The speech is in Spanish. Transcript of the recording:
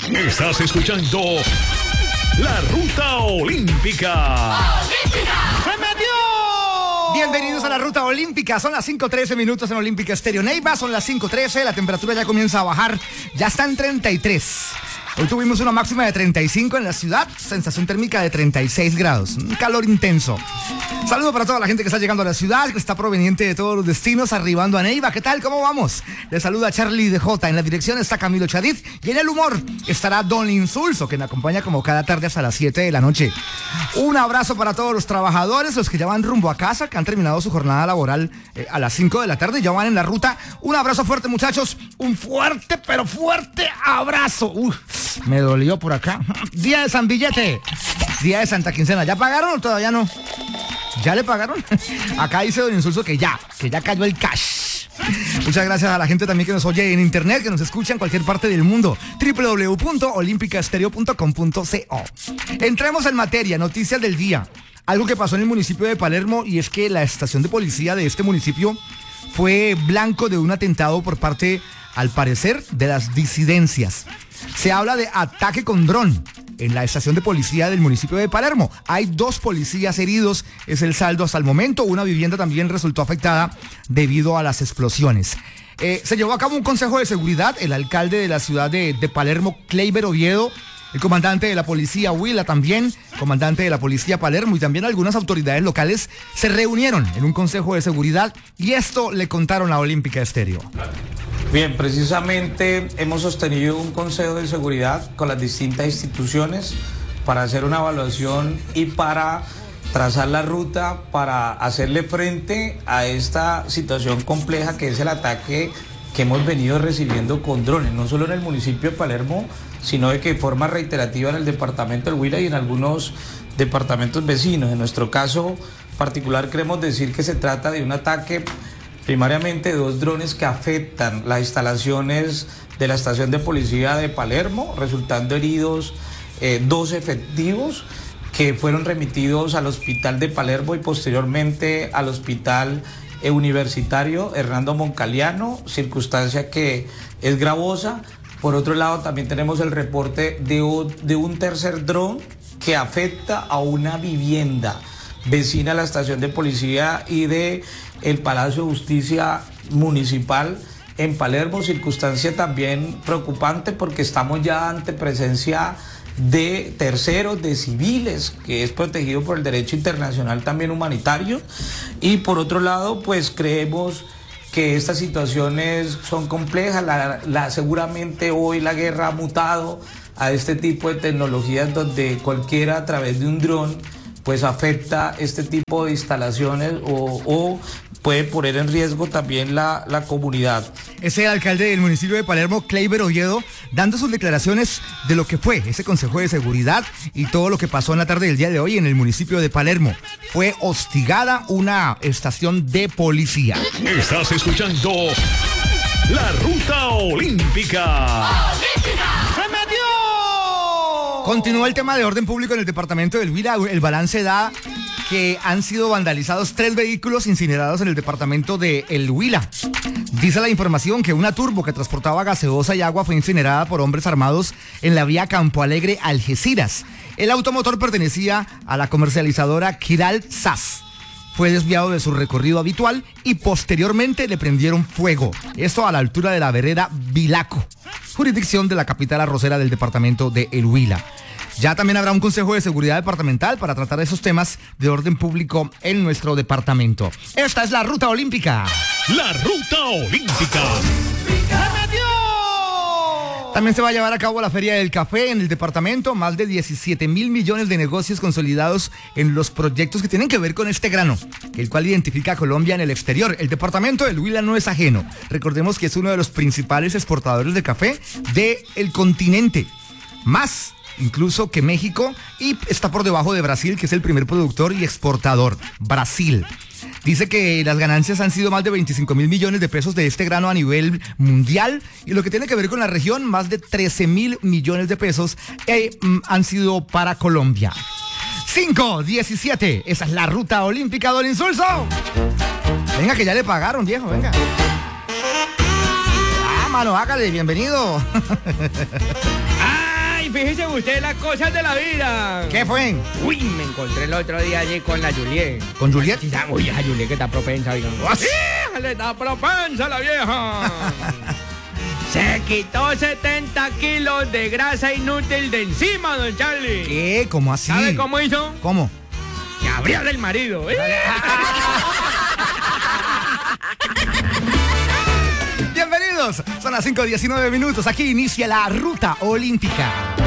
Estás escuchando La Ruta Olímpica. ¡Se metió! Bienvenidos a la Ruta Olímpica. Son las 5:13 minutos en Olímpica Estéreo Neiva. Son las 5:13. La temperatura ya comienza a bajar. Ya está en 33. Hoy tuvimos una máxima de 35 en la ciudad, sensación térmica de 36 grados, un calor intenso. Saludo para toda la gente que está llegando a la ciudad, que está proveniente de todos los destinos, arribando a Neiva. ¿Qué tal? ¿Cómo vamos? Les saluda Charlie DJ. En la dirección está Camilo Chadid y en el humor estará Don Insulso, que me acompaña como cada tarde hasta las 7 de la noche. Un abrazo para todos los trabajadores, los que ya van rumbo a casa, que han terminado su jornada laboral a las 5 de la tarde, ya van en la ruta. Un abrazo fuerte, muchachos. Un fuerte, pero fuerte abrazo. Me dolió por acá. Día de San Billete. Día de Santa Quincena. ¿Ya pagaron o todavía no? ¿Ya le pagaron? Acá dice Don Insulso que ya cayó el cash. Muchas gracias a la gente también que nos oye en internet, que nos escucha en cualquier parte del mundo. www.olimpicaestereo.com.co. Entremos en materia, noticias del día. Algo que pasó en el municipio de Palermo, y es que la estación de policía de este municipio fue blanco de un atentado por parte, al parecer, de las disidencias. Se habla de ataque con dron en la estación de policía del municipio de Palermo. Hay 2 policías heridos, es el saldo hasta el momento. Una vivienda también resultó afectada debido a las explosiones. Se llevó a cabo un consejo de seguridad. El alcalde de la ciudad de Palermo, Kleiber Oviedo, el comandante de la policía Huila también, comandante de la policía Palermo, y también algunas autoridades locales se reunieron en un consejo de seguridad, y esto le contaron a Olímpica Estéreo. Bien, precisamente hemos sostenido un consejo de seguridad con las distintas instituciones para hacer una evaluación y para trazar la ruta para hacerle frente a esta situación compleja que es el ataque que hemos venido recibiendo con drones, no solo en el municipio de Palermo, sino de que de forma reiterativa en el departamento del Huila y en algunos departamentos vecinos. En nuestro caso particular queremos decir que se trata de un ataque primariamente de 2 drones que afectan las instalaciones de la estación de policía de Palermo, resultando heridos 2 efectivos que fueron remitidos al hospital de Palermo y posteriormente al hospital universitario Hernando Moncaliano, circunstancia que es gravosa. Por otro lado, también tenemos el reporte de un tercer dron que afecta a una vivienda vecina a la estación de policía y de el Palacio de Justicia Municipal en Palermo, circunstancia también preocupante porque estamos ya ante presencia de terceros, de civiles, que es protegido por el derecho internacional también humanitario. Y por otro lado, pues creemos que estas situaciones son complejas. Seguramente hoy la guerra ha mutado a este tipo de tecnologías donde cualquiera a través de un dron pues afecta este tipo de instalaciones o puede poner en riesgo también la comunidad. Ese alcalde del municipio de Palermo, Kleiber Oviedo, dando sus declaraciones de lo que fue ese consejo de seguridad y todo lo que pasó en la tarde del día de hoy en el municipio de Palermo. Fue hostigada una estación de policía. Estás escuchando La Ruta Olímpica. ¡Se metió! Continúa el tema de orden público en el departamento del Huila. El balance da que han sido vandalizados 3 vehículos incinerados en el departamento de El Huila. Dice la información que una turbo que transportaba gaseosa y agua fue incinerada por hombres armados en la vía Campo Alegre, Algeciras. El automotor pertenecía a la comercializadora Kiral SAS. Fue desviado de su recorrido habitual y posteriormente le prendieron fuego. Esto a la altura de la vereda Vilaco, jurisdicción de la capital arrocera del departamento de El Huila. Ya también habrá un consejo de seguridad departamental para tratar esos temas de orden público en nuestro departamento. Esta es la Ruta Olímpica. La Ruta Olímpica. También se va a llevar a cabo la Feria del Café en el departamento. Más de 17.000 millones de negocios consolidados en los proyectos que tienen que ver con este grano, el cual identifica a Colombia en el exterior. El departamento del Huila no es ajeno. Recordemos que es uno de los principales exportadores de café del continente. Más incluso que México, y está por debajo de Brasil, que es el primer productor y exportador. Brasil. Dice que las ganancias han sido más de 25.000 millones de pesos de este grano a nivel mundial, y lo que tiene que ver con la región, más de 13.000 millones de pesos han sido para Colombia. 5:17, esa es la Ruta Olímpica, Don Insulso. Venga, que ya le pagaron, viejo, venga. Mano, hágale, bienvenido. Ay, fíjese usted las cosas de la vida. ¿Qué fue? Uy, me encontré el otro día allí con la Juliet. ¿Con Juliet? Uy, esa Juliet que está propensa, oigan. ¡Le está propensa la vieja! Se quitó 70 kilos de grasa inútil de encima, don Charlie. ¿Qué? ¿Cómo así? ¿Sabe cómo hizo? ¿Cómo? Que abrió del marido. Bienvenidos, son las 5:19 minutos. Aquí inicia la ruta olímpica.